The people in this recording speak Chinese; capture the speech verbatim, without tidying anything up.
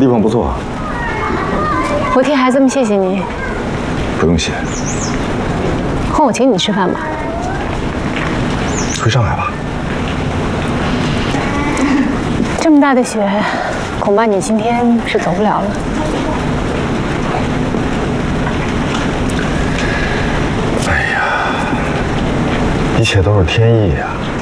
地方不错。 我替孩子们谢谢你。 不用谢。 换我请你吃饭吧。 回上海吧。 这么大的雪，恐怕你今天是走不了了。 哎呀，一切都是天意呀。